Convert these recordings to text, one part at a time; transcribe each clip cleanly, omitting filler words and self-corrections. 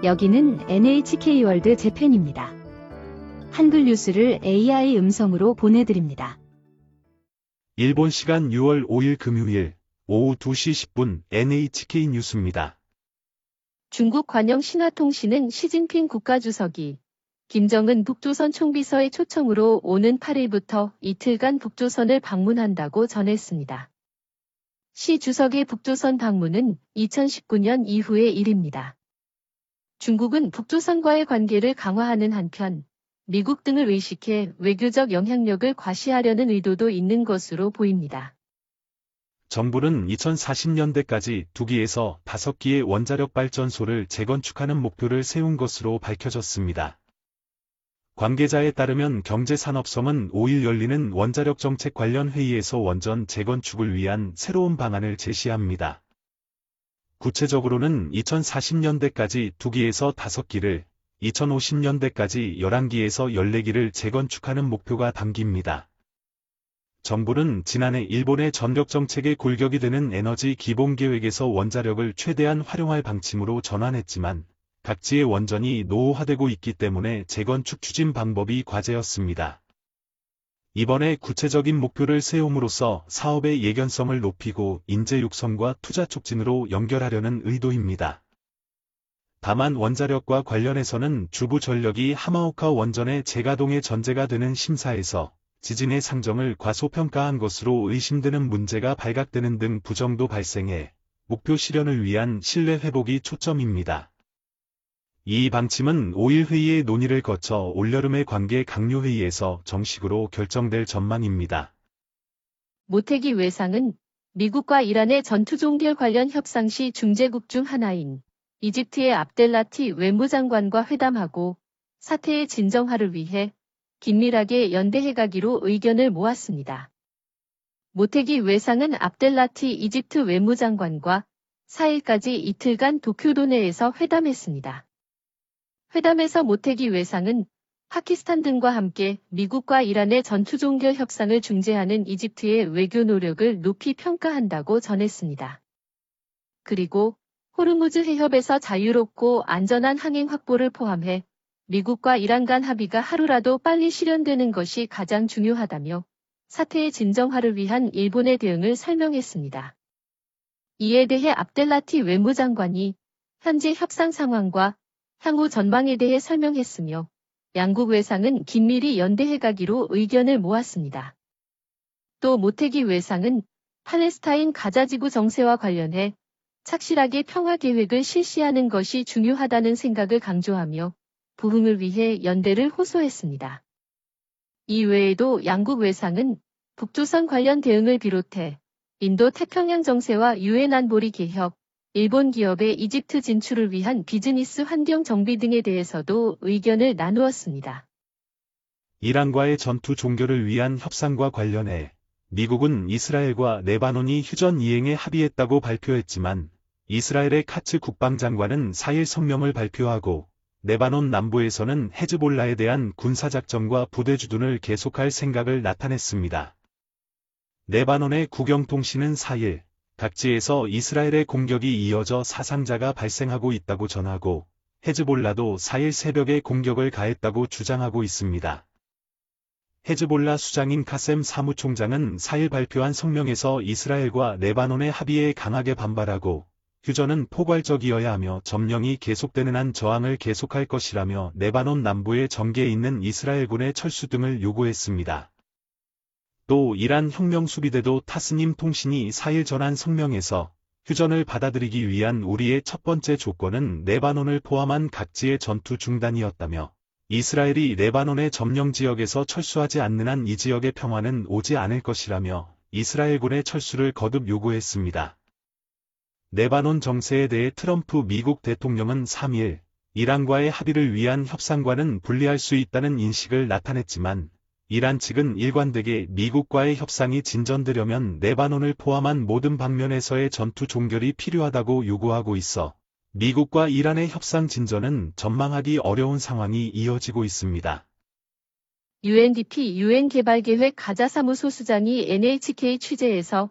여기는 NHK월드 재팬입니다. 한글 뉴스를 AI 음성으로 보내드립니다. 일본 시간 6월 5일 금요일 오후 2시 10분 NHK 뉴스입니다. 중국 관영 신화통신은 시진핑 국가주석이 김정은 북조선 총비서의 초청으로 오는 8일부터 이틀간 북조선을 방문한다고 전했습니다. 시 주석의 북조선 방문은 2019년 이후의 일입니다. 중국은 북조선과의 관계를 강화하는 한편 미국 등을 의식해 외교적 영향력을 과시하려는 의도도 있는 것으로 보입니다. 정부는 2040년대까지 2기에서 5기의 원자력 발전소를 재건축하는 목표를 세운 것으로 밝혀졌습니다. 관계자에 따르면 경제산업성은 5일 열리는 원자력 정책 관련 회의에서 원전 재건축을 위한 새로운 방안을 제시합니다. 구체적으로는 2040년대까지 2기에서 5기를, 2050년대까지 11기에서 14기를 재건축하는 목표가 담깁니다. 정부는 지난해 일본의 전력 정책의 골격이 되는 에너지 기본계획에서 원자력을 최대한 활용할 방침으로 전환했지만 각지의 원전이 노후화되고 있기 때문에 재건축 추진 방법이 과제였습니다. 이번에 구체적인 목표를 세움으로써 사업의 예견성을 높이고 인재 육성과 투자 촉진으로 연결하려는 의도입니다. 다만 원자력과 관련해서는 주부전력이 하마오카 원전의 재가동의 전제가 되는 심사에서 지진의 상정을 과소평가한 것으로 의심되는 문제가 발각되는 등 부정도 발생해 목표 실현을 위한 신뢰 회복이 초점입니다. 이 방침은 5일 회의의 논의를 거쳐 올여름의 관계 강요 회의에서 정식으로 결정될 전망입니다. 모태기 외상은 미국과 이란의 전투 종결 관련 협상 시 중재국 중 하나인 이집트의 압델라티 외무장관과 회담하고 사태의 진정화를 위해 긴밀하게 연대해가기로 의견을 모았습니다. 모태기 외상은 압델라티 이집트 외무장관과 4일까지 이틀간 도쿄도 내에서 회담했습니다. 회담에서 모태기 외상은 파키스탄 등과 함께 미국과 이란의 전투 종결 협상을 중재하는 이집트의 외교 노력을 높이 평가한다고 전했습니다. 그리고 호르무즈 해협에서 자유롭고 안전한 항행 확보를 포함해 미국과 이란 간 합의가 하루라도 빨리 실현되는 것이 가장 중요하다며 사태의 진정화를 위한 일본의 대응을 설명했습니다. 이에 대해 압델라티 외무장관이 현재 협상 상황과 향후 전망에 대해 설명했으며 양국 외상은 긴밀히 연대해가기로 의견을 모았습니다. 또 모태기 외상은 팔레스타인 가자지구 정세와 관련해 착실하게 평화 계획을 실시하는 것이 중요하다는 생각을 강조하며 부흥을 위해 연대를 호소했습니다. 이 외에도 양국 외상은 북조선 관련 대응을 비롯해 인도 태평양 정세와 유엔 안보리 개혁, 일본 기업의 이집트 진출을 위한 비즈니스 환경 정비 등에 대해서도 의견을 나누었습니다. 이란과의 전투 종결을 위한 협상과 관련해 미국은 이스라엘과 레바논이 휴전 이행에 합의했다고 발표했지만 이스라엘의 카츠 국방장관은 4일 성명을 발표하고 레바논 남부에서는 헤즈볼라에 대한 군사작전과 부대 주둔을 계속할 생각을 나타냈습니다. 레바논의 국영통신은 4일 각지에서 이스라엘의 공격이 이어져 사상자가 발생하고 있다고 전하고 헤즈볼라도 4일 새벽에 공격을 가했다고 주장하고 있습니다. 헤즈볼라 수장인 카셈 사무총장은 4일 발표한 성명에서 이스라엘과 레바논의 합의에 강하게 반발하고 휴전은 포괄적이어야 하며 점령이 계속되는 한 저항을 계속할 것이라며 레바논 남부의 전계에 있는 이스라엘군의 철수 등을 요구했습니다. 또 이란 혁명수비대도 타스님 통신이 4일 전한 성명에서 휴전을 받아들이기 위한 우리의 첫 번째 조건은 레바논을 포함한 각지의 전투 중단이었다며 이스라엘이 레바논의 점령 지역에서 철수하지 않는 한 이 지역의 평화는 오지 않을 것이라며 이스라엘군의 철수를 거듭 요구했습니다. 레바논 정세에 대해 트럼프 미국 대통령은 3일 이란과의 합의를 위한 협상과는 분리할 수 있다는 인식을 나타냈지만 이란 측은 일관되게 미국과의 협상이 진전되려면 레바논을 포함한 모든 방면에서의 전투 종결이 필요하다고 요구하고 있어 미국과 이란의 협상 진전은 전망하기 어려운 상황이 이어지고 있습니다. UNDP 유엔 개발계획 가자사무소 수장이 NHK 취재에서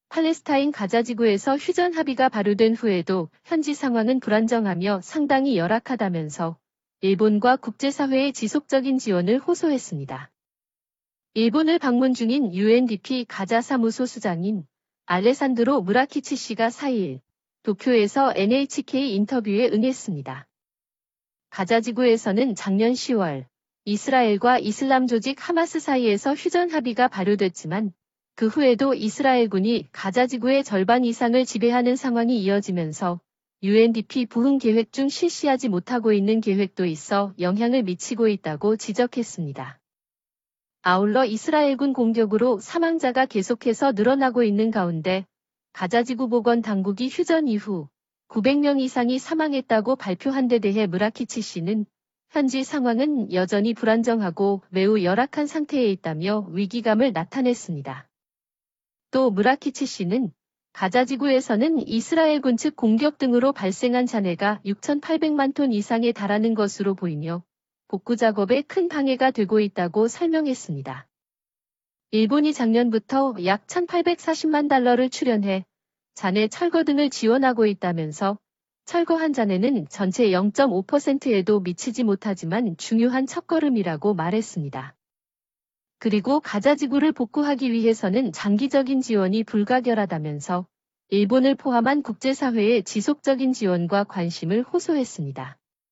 팔레스타인 가자 지구에서 휴전 합의가 발효된 후에도 현지 상황은 불안정하며 상당히 열악하다면서 일본과 국제사회의 지속적인 지원을 호소했습니다. 일본을 방문 중인 UNDP 가자 사무소 수장인 알레산드로 무라키치 씨가 4일 도쿄에서 NHK 인터뷰에 응했습니다. 가자 지구에서는 작년 10월 이스라엘과 이슬람 조직 하마스 사이에서 휴전 합의가 발효됐지만 그 후에도 이스라엘군이 가자 지구의 절반 이상을 지배하는 상황이 이어지면서 UNDP 부흥 계획 중 실시하지 못하고 있는 계획도 있어 영향을 미치고 있다고 지적했습니다. 아울러 이스라엘군 공격으로 사망자가 계속해서 늘어나고 있는 가운데 가자 지구 보건 당국이 휴전 이후 900명 이상이 사망했다고 발표한 데 대해 무라키치 씨는 현지 상황은 여전히 불안정하고 매우 열악한 상태에 있다며 위기감을 나타냈습니다. 또 무라키치 씨는 가자 지구에서는 이스라엘군 측 공격 등으로 발생한 잔해가 6,800만 톤 이상에 달하는 것으로 보이며 복구 작업에 큰 방해가 되고 있다고 설명했습니다. 일본이 작년부터 약 1,840만 달러를 출연해 잔해 철거 등을 지원하고 있다면서 철거한 잔해는 전체 0.5%에도 미치지 못하지만 중요한 첫걸음이라고 말했습니다. 그리고 가자 지구를 복구하기 위해서는 장기적인 지원이 불가결하다면서 일본을 포함한 국제사회의 지속적인 지원과 관심을 호소했습니다.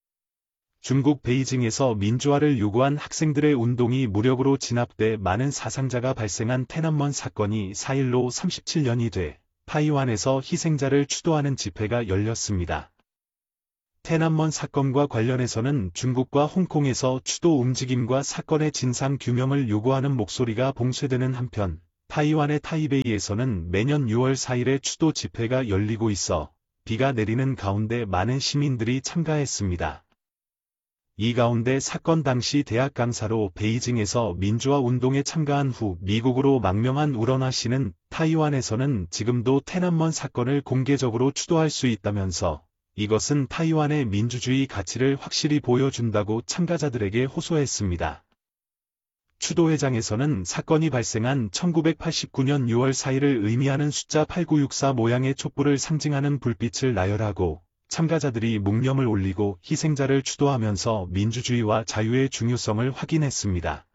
중국 베이징에서 민주화를 요구한 학생들의 운동이 무력으로 진압돼 많은 사상자가 발생한天安문 사건이 4일로 37년이 돼 타이완에서 희생자를 추도하는 집회가 열렸습니다.天安문 사건과 관련해서는 중국과 홍콩에서 추도 움직임과 사건의 진상 규명을 요구하는 목소리가 봉쇄되는 한편 타이완의 타이베이에서는 매년 6월 4일에 추도 집회가 열리고 있어 비가 내리는 가운데 많은 시민들이 참가했습니다. 이 가운데 사건 당시 대학 강사로 베이징에서 민주화 운동에 참가한 후 미국으로 망명한 우러나 씨는 타이완에서는 지금도天安문 사건을 공개적으로 추도할 수 있다면서 이것은 타이완의 민주주의 가치를 확실히 보여준다고 참가자들에게 호소했습니다. 추도회장에서는 사건이 발생한 1989년 6월 4일을 의미하는 숫자 8964 모양의 촛불을 상징하는 불빛을 나열하고 참가자들이 묵념을 올리고 희생자를 추도하면서 민주주의와 자유의 중요성을 확인했습니다.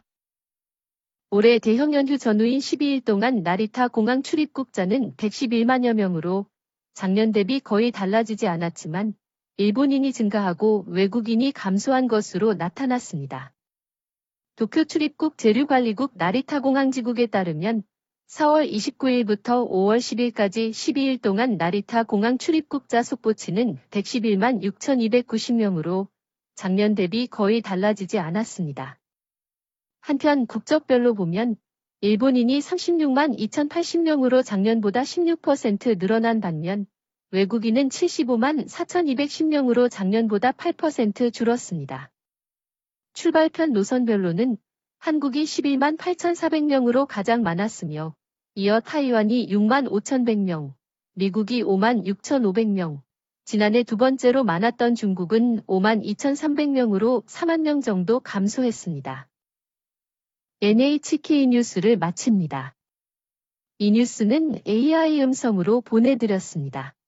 올해 대형 연휴 전후인 12일 동안 나리타 공항 출입국자는 111만여 명으로 작년 대비 거의 달라지지 않았지만 일본인이 증가하고 외국인이 감소한 것으로 나타났습니다. 도쿄 출입국 재류관리국 나리타 공항지국에 따르면 4월 29일부터 5월 10일까지 12일 동안 나리타 공항 출입국자 속보치는 111만 6,290명으로 작년 대비 거의 달라지지 않았습니다. 한편 국적별로 보면 일본인이 36만 2,080명으로 작년보다 16% 늘어난 반면 외국인은 75만 4,210명으로 작년보다 8% 줄었습니다. 출발편 노선별로는 한국이 11만 8,400명으로 가장 많았으며 이어 타이완이 6만 5,100명, 미국이 5만 6,500명, 지난해 두 번째로 많았던 중국은 5만 2,300명으로 4만 명 정도 감소했습니다. NHK 뉴스를 마칩니다. 이 뉴스는 AI 음성으로 보내드렸습니다.